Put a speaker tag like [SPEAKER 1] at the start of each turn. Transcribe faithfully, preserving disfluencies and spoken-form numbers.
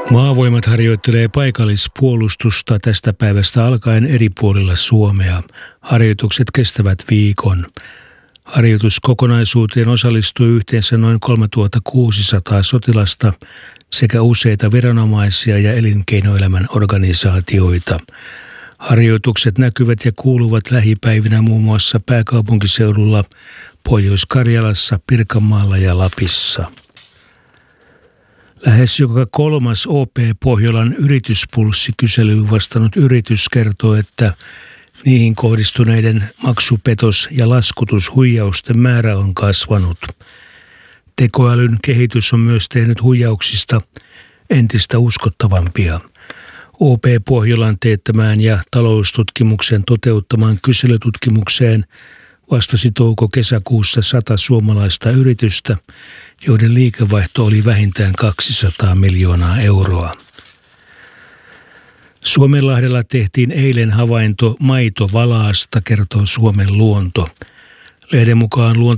[SPEAKER 1] Maavoimat harjoittelee paikallispuolustusta tästä päivästä alkaen eri puolilla Suomea. Harjoitukset kestävät viikon. Harjoituskokonaisuuteen osallistui yhteensä noin kolmetuhattakuusisataa sotilasta sekä useita viranomaisia ja elinkeinoelämän organisaatioita. Harjoitukset näkyvät ja kuuluvat lähipäivinä muun muassa pääkaupunkiseudulla, Pohjois-Karjalassa, Pirkanmaalla ja Lapissa. Lähes joka kolmas O P Pohjolan yrityspulssikyselyyn vastannut yritys kertoo, että niihin kohdistuneiden maksupetos- ja laskutushuijausten määrä on kasvanut. Tekoälyn kehitys on myös tehnyt huijauksista entistä uskottavampia. O P Pohjolan teettämään ja taloustutkimuksen toteuttamaan kyselytutkimukseen vastasi touko-kesäkuussa sata suomalaista yritystä, joiden liikevaihto oli vähintään kaksisataa miljoonaa euroa. Suomenlahdella tehtiin eilen havainto maitovalaasta, kertoo Suomen luonto. Lehden mukaan luonto